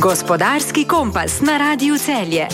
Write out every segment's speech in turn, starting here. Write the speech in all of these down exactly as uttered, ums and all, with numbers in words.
Gospodarski kompas na Radiu Celje.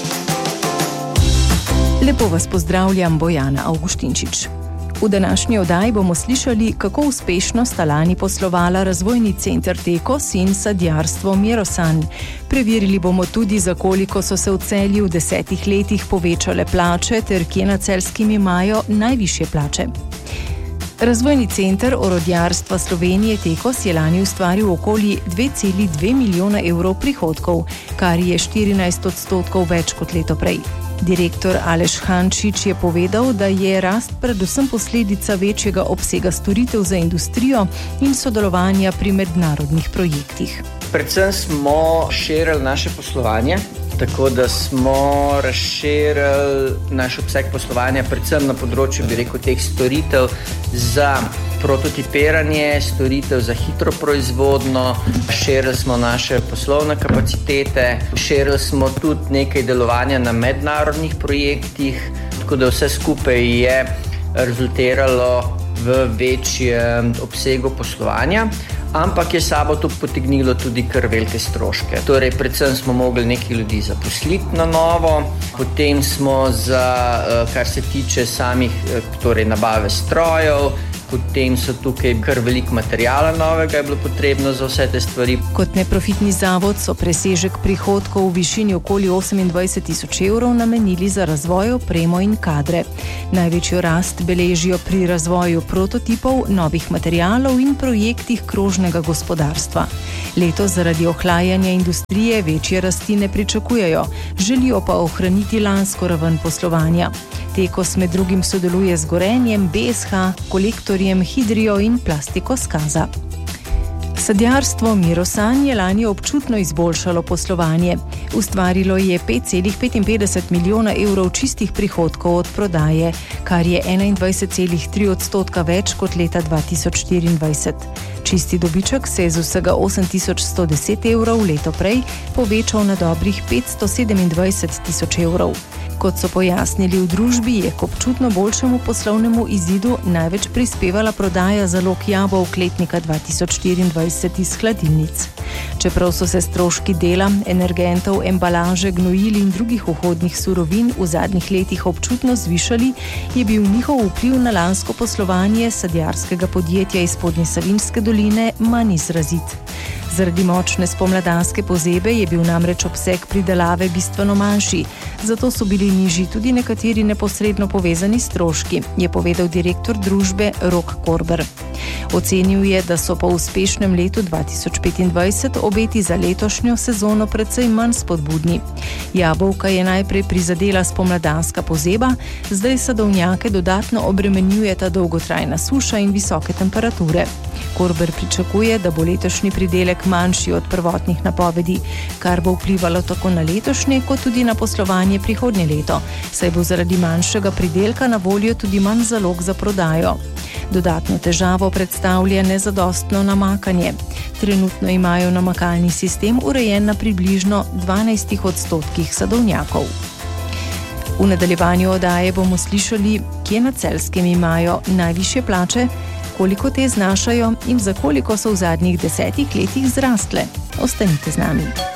Lepo vas pozdravljam, Bojana Avguštinčič. V današnji oddaji bomo slišali, kako uspešno sta lani poslovala razvojni center Tekos in sadjarstvo Mirosan. Preverili bomo tudi, za koliko so se v Celju v desetih letih povečale plače ter kje na Celjskem imajo najvišje plače. Razvojni center orodjarstva Slovenije Tekos je lani ustvaril okoli dve celi dve milijona evrov prihodkov, kar je štirinajst odstotkov več kot leto prej. Direktor Aleš Hančič je povedal, da je rast predvsem posledica večjega obsega storitev za industrijo in sodelovanja pri mednarodnih projektih. Predvsem smo širili naše poslovanje, tako da smo razširili naš obseg poslovanja predvsem na področju, bi rekel, teh storitev za prototipiranje, storitev za hitro proizvodno, širili smo naše poslovne kapacitete, širili smo tudi nekaj delovanja na mednarodnih projektih, tako da vse skupaj je rezultiralo v večjem obsegu poslovanja, ampak je sabo to potegnilo tudi kar velike stroške. Torej, predvsem smo mogli nekaj ljudi zaposliti na novo, potem smo za, kar se tiče samih, torej nabave strojev, potem so tukaj kar veliko materijala novega je bilo potrebno za vse te stvari. Kot neprofitni zavod so presežek prihodkov v višini okoli osemindvajset tisoč evrov namenili za razvoj, opremo in kadre. Največjo rast beležijo pri razvoju prototipov, novih materijalov in projektih krožnega gospodarstva. Letos zaradi ohlajanja industrije večje rasti ne pričakujejo, želijo pa ohraniti lansko raven poslovanja. Tekos med drugim sodeluje z Gorenjem, B S H, Kolektorjem, Hidrijo in Plastiko Skaza. Sadjarstvo Mirosan je lani občutno izboljšalo poslovanje. Ustvarilo je pet celih petinpetdeset milijona evrov čistih prihodkov od prodaje, kar je enaindvajset celih tri odstotka več kot leta dva tisoč štiriindvajset. Čisti dobiček se je z vsega osem tisoč sto deset evrov leto prej povečal na dobrih petsto sedemindvajset tisoč evrov. Kot so pojasnili v družbi, je k občutno boljšemu poslovnemu izidu največ prispevala prodaja zalog jabolk letnika dva tisoč štiriindvajset iz hladilnic. Čeprav so se stroški dela, energentov, embalaže, gnojil in drugih vhodnih surovin v zadnjih letih občutno zvišali, je bil njihov vpliv na lansko poslovanje sadjarskega podjetja iz Spodnje Savinjske doline manj izrazit. Zaradi močne spomladanske pozebe je bil namreč obseg pridelave bistveno manjši, zato so bili nižji tudi nekateri neposredno povezani stroški, je povedal direktor družbe Rok Korber. Ocenil je, da so po uspešnem letu dva tisoč petindvajset obeti za letošnjo sezono precej manj spodbudni. Jabolka je najprej prizadela spomladanska pozeba, zdaj sadovnjake dodatno obremenjujeta dolgotrajna suša in visoke temperature. Korber pričakuje, da bo letošnji pridelek manjši od prvotnih napovedi, kar bo vplivalo tako na letošnje, kot tudi na poslovanje prihodnje leto, saj bo zaradi manjšega pridelka na voljo tudi manj zalog za prodajo. Dodatno težavo predstavlja nezadostno namakanje. Trenutno imajo namakalni sistem urejen na približno dvanajstih odstotkih sadovnjakov. V nadaljevanju oddaje bomo slišali, kje na Celjskem imajo najvišje plače, koliko te znašajo in za koliko so v zadnjih desetih letih zrastle. Ostanite z nami.